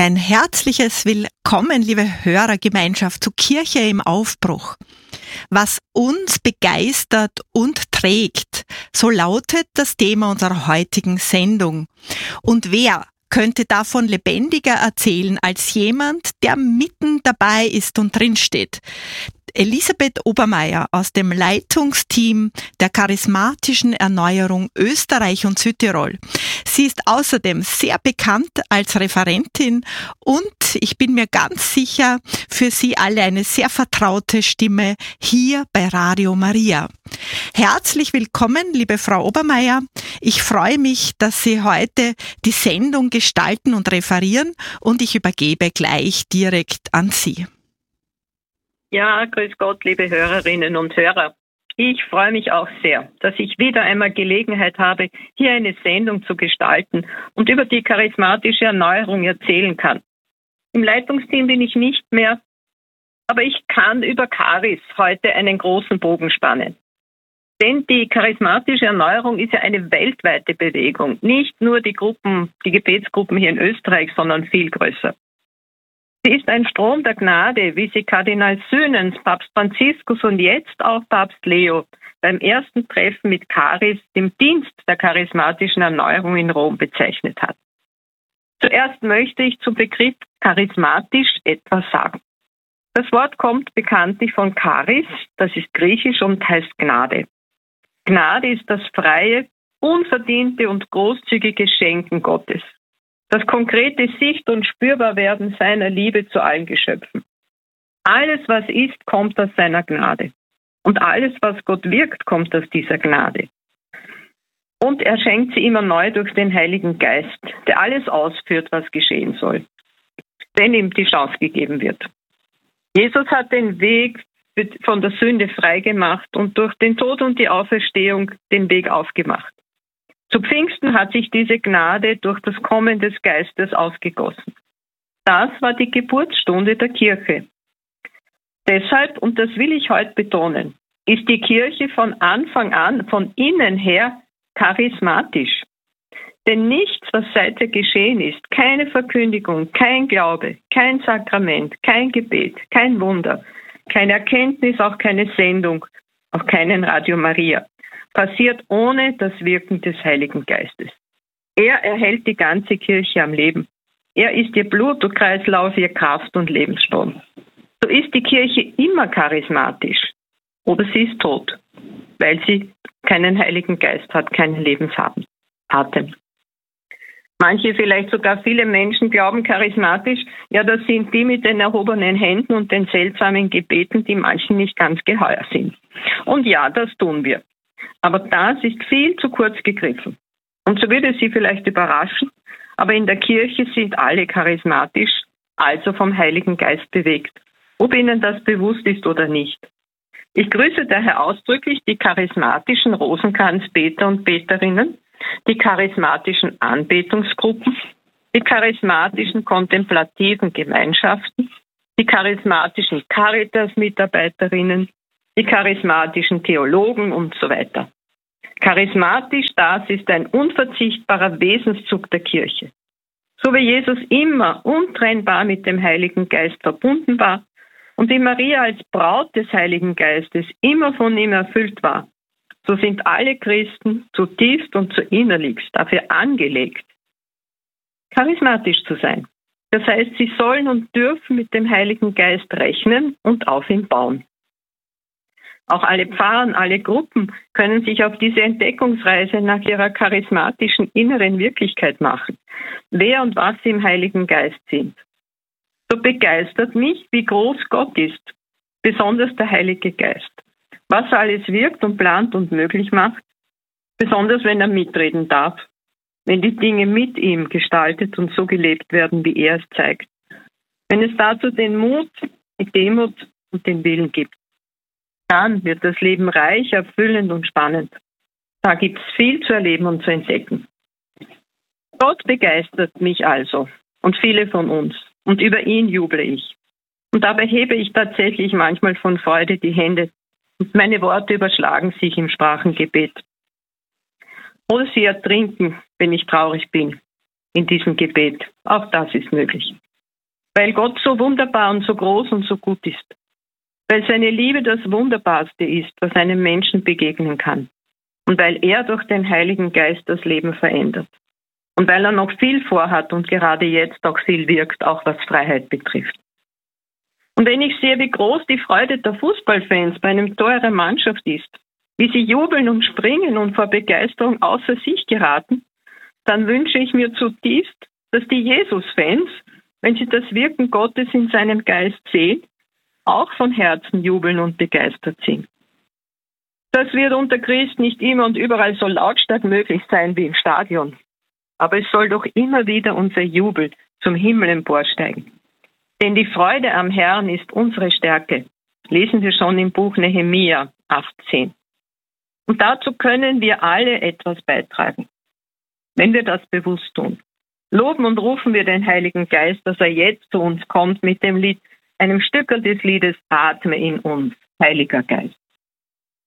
Ein herzliches Willkommen, liebe Hörergemeinschaft, zu Kirche im Aufbruch. Was uns begeistert und trägt, so lautet das Thema unserer heutigen Sendung. Und wer könnte davon lebendiger erzählen als jemand, der mitten dabei ist und drinsteht? Elisabeth Obermeier aus dem Leitungsteam der charismatischen Erneuerung Österreich und Südtirol. Sie ist außerdem sehr bekannt als Referentin und ich bin mir ganz sicher, für Sie alle eine sehr vertraute Stimme hier bei Radio Maria. Herzlich willkommen, liebe Frau Obermeier. Ich freue mich, dass Sie heute die Sendung gestalten und referieren und ich übergebe gleich direkt an Sie. Ja, grüß Gott, liebe Hörerinnen und Hörer. Ich freue mich auch sehr, dass ich wieder einmal Gelegenheit habe, hier eine Sendung zu gestalten und über die charismatische Erneuerung erzählen kann. Im Leitungsteam bin ich nicht mehr, aber ich kann über Charis heute einen großen Bogen spannen. Denn die charismatische Erneuerung ist ja eine weltweite Bewegung, nicht nur die Gebetsgruppen hier in Österreich, sondern viel größer. Sie ist ein Strom der Gnade, wie sie Kardinal Sünens, Papst Franziskus und jetzt auch Papst Leo beim ersten Treffen mit Charis, dem Dienst der charismatischen Erneuerung in Rom, bezeichnet hat. Zuerst möchte ich zum Begriff charismatisch etwas sagen. Das Wort kommt bekanntlich von Charis, das ist griechisch und heißt Gnade. Gnade ist das freie, unverdiente und großzügige Schenken Gottes. Das konkrete Sicht- und Spürbarwerden seiner Liebe zu allen Geschöpfen. Alles, was ist, kommt aus seiner Gnade. Und alles, was Gott wirkt, kommt aus dieser Gnade. Und er schenkt sie immer neu durch den Heiligen Geist, der alles ausführt, was geschehen soll, wenn ihm die Chance gegeben wird. Jesus hat den Weg von der Sünde freigemacht und durch den Tod und die Auferstehung den Weg aufgemacht. Zu Pfingsten hat sich diese Gnade durch das Kommen des Geistes ausgegossen. Das war die Geburtsstunde der Kirche. Deshalb, und das will ich heute betonen, ist die Kirche von Anfang an, von innen her, charismatisch. Denn nichts, was seither geschehen ist, keine Verkündigung, kein Glaube, kein Sakrament, kein Gebet, kein Wunder, keine Erkenntnis, auch keine Sendung, auch keinen Radio Maria, passiert ohne das Wirken des Heiligen Geistes. Er erhält die ganze Kirche am Leben. Er ist ihr Blutkreislauf, ihr Kraft- und Lebensstrom. So ist die Kirche immer charismatisch. Oder sie ist tot, weil sie keinen Heiligen Geist hat, keinen Lebensatem. Manche, vielleicht sogar viele Menschen glauben charismatisch, ja, das sind die mit den erhobenen Händen und den seltsamen Gebeten, die manchen nicht ganz geheuer sind. Und ja, das tun wir. Aber das ist viel zu kurz gegriffen. Und so würde Sie vielleicht überraschen, aber in der Kirche sind alle charismatisch, also vom Heiligen Geist bewegt, ob Ihnen das bewusst ist oder nicht. Ich grüße daher ausdrücklich die charismatischen Rosenkranzbeter und Beterinnen, die charismatischen Anbetungsgruppen, die charismatischen kontemplativen Gemeinschaften, die charismatischen Caritas-Mitarbeiterinnen, die charismatischen Theologen und so weiter. Charismatisch, das ist ein unverzichtbarer Wesenszug der Kirche. So wie Jesus immer untrennbar mit dem Heiligen Geist verbunden war und wie Maria als Braut des Heiligen Geistes immer von ihm erfüllt war, so sind alle Christen zutiefst und zuinnerlichst dafür angelegt, charismatisch zu sein. Das heißt, sie sollen und dürfen mit dem Heiligen Geist rechnen und auf ihn bauen. Auch alle Pfarrer, alle Gruppen können sich auf diese Entdeckungsreise nach ihrer charismatischen inneren Wirklichkeit machen, wer und was sie im Heiligen Geist sind. So begeistert mich, wie groß Gott ist, besonders der Heilige Geist. Was alles wirkt und plant und möglich macht, besonders wenn er mitreden darf, wenn die Dinge mit ihm gestaltet und so gelebt werden, wie er es zeigt. Wenn es dazu den Mut, die Demut und den Willen gibt. Dann wird das Leben reich, erfüllend und spannend. Da gibt es viel zu erleben und zu entdecken. Gott begeistert mich also und viele von uns. Und über ihn juble ich. Und dabei hebe ich tatsächlich manchmal von Freude die Hände. Und meine Worte überschlagen sich im Sprachengebet. Oder sie ertrinken, wenn ich traurig bin, in diesem Gebet. Auch das ist möglich. weil Gott so wunderbar und so groß und so gut ist. Weil seine Liebe das Wunderbarste ist, was einem Menschen begegnen kann. Und weil er durch den Heiligen Geist das Leben verändert. Und weil er noch viel vorhat und gerade jetzt auch viel wirkt, auch was Freiheit betrifft. Und wenn ich sehe, wie groß die Freude der Fußballfans bei einem Tor ihrer Mannschaft ist, wie sie jubeln und springen und vor Begeisterung außer sich geraten, dann wünsche ich mir zutiefst, dass die Jesus-Fans, wenn sie das Wirken Gottes in seinem Geist sehen, auch von Herzen jubeln und begeistert sind. Das wird unter Christen nicht immer und überall so lautstark möglich sein wie im Stadion. Aber es soll doch immer wieder unser Jubel zum Himmel emporsteigen. Denn die Freude am Herrn ist unsere Stärke. Lesen wir schon im Buch Nehemia 8,10. Und dazu können wir alle etwas beitragen, wenn wir das bewusst tun. Loben und rufen wir den Heiligen Geist, dass er jetzt zu uns kommt mit dem Lied, einem Stückel des Liedes Atme in uns, Heiliger Geist.